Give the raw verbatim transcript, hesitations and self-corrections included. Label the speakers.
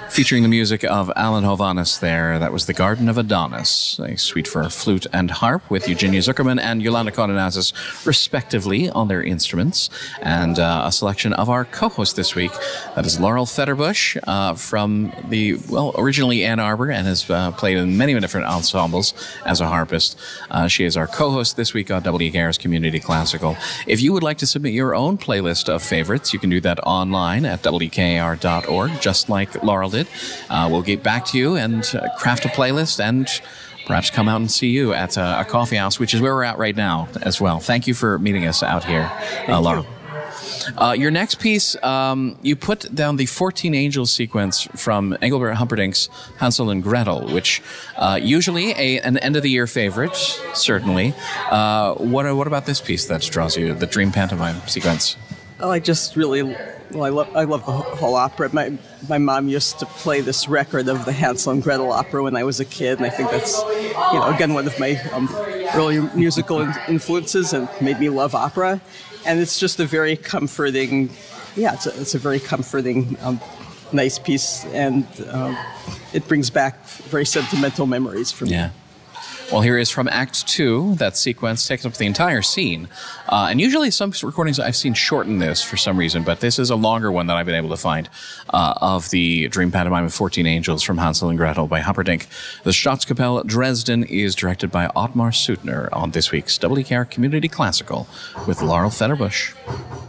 Speaker 1: Featuring the music of Alan Hovhaness there. That was The Garden of Adonis, a suite for flute and harp with Eugenia Zuckerman and Yolanda Kononazis, respectively, on their instruments. And uh, a selection of our co-host this week. That is Laurel Fetterbush uh, from the, well, originally Ann Arbor and has uh, played in many different ensembles as a harpist. Uh, she is our co-host this week on W K R's Community Classical. If you would like to submit your own playlist of favorites, you can do that online at W K R dot org, just like Laurel did. Uh, we'll get back to you and uh, craft a playlist and perhaps come out and see you at uh, a coffee house, which is where we're at right now as well. Thank you for meeting us out here, uh, Laurel. Uh, your next piece, um, you put down the fourteen Angels sequence from Engelbert Humperdinck's Hansel and Gretel, which uh, usually a, an end-of-the-year favorite, certainly. Uh, what, what about this piece that draws you, the Dream Pantomime sequence?
Speaker 2: Oh, I just really, well, I love, I love the whole opera. My my mom used to play this record of the Hansel and Gretel opera when I was a kid, and I think that's, you know, again, one of my um, early musical in- influences and made me love opera. And it's just a very comforting, yeah, it's a, it's a very comforting, um, nice piece, and um, it brings back very sentimental memories for me.
Speaker 1: Yeah. Well, here is from Act Two. That sequence takes up the entire scene. Uh, and usually some recordings I've seen shorten this for some reason, but this is a longer one that I've been able to find uh, of the Dream Pantomime of fourteen Angels from Hansel and Gretel by Humperdinck. The Staatskapelle Dresden is directed by Ottmar Suttner on this week's W K R Community Classical with Laurel Fetterbush.